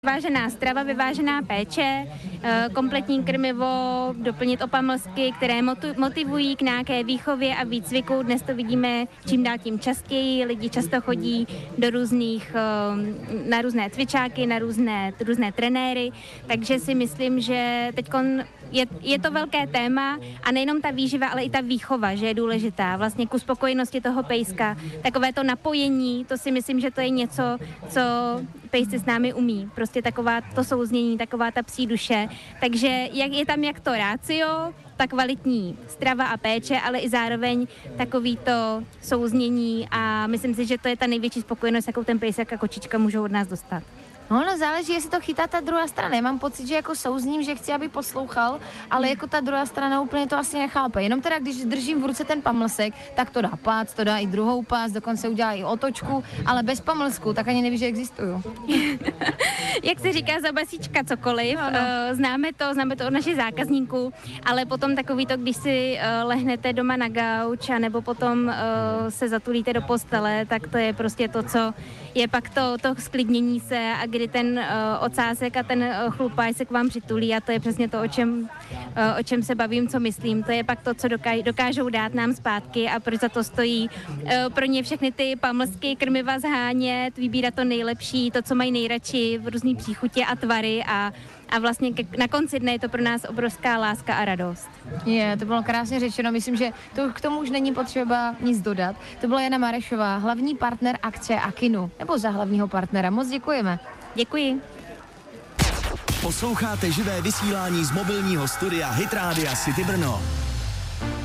Vyvážená strava, vyvážená péče, kompletní krmivo, doplnit opamlsky, které motivují k nějaké výchově a výcviku. Dnes to vidíme čím dál tím častěji. Lidi často chodí do na různé cvičáky, na různé trenéry, takže si myslím, že teďkon je to velké téma a nejenom ta výživa, ale i ta výchova, že je důležitá. Vlastně ku spokojenosti toho pejska, takové to napojení, to si myslím, že to je něco, co pejsci s námi umí. Prostě taková to souznění, taková ta psí duše. Takže je tam jak to rácio, ta kvalitní strava a péče, ale i zároveň takový to souznění a myslím si, že to je ta největší spokojenost, jakou ten pejsek a kočička můžou od nás dostat. No, záleží, jestli to chytá ta druhá strana. Já mám pocit, že jako souzním, že chci, aby poslouchal, ale jako ta druhá strana úplně to asi nechápe. Jenom teda, když držím v ruce ten pamlsek, tak to dá pác, to dá i druhou pác, dokonce udělá i otočku, ale bez pamlsku, tak ani neví, že existuju. Jak se říká za basíčka cokoliv, no. Známe to od našich zákazníků, ale potom takový to, když si lehnete doma na gauč a nebo potom se zatulíte do postele, tak to je prostě to, co je pak to sklidnění se a kdy ten ocásek a ten chlupáč se k vám přitulí a to je přesně to, o čem se bavím, co myslím. To je pak to, co dokážou dát nám zpátky a proč za to stojí pro ně všechny ty pamlsky, krmiva zhánět, vybírat to nejlepší, to, co mají nejradši, v různý příchutě a tvary a vlastně na konci dne je to pro nás obrovská láska a radost. To bylo krásně řečeno, myslím, že k tomu už není potřeba nic dodat. To byla Jana Marešová, hlavní partner akce Akinu, nebo za hlavního partnera. Moc děkujeme. Děkuji. Posloucháte živé vysílání z mobilního studia Hit Rádia City Brno.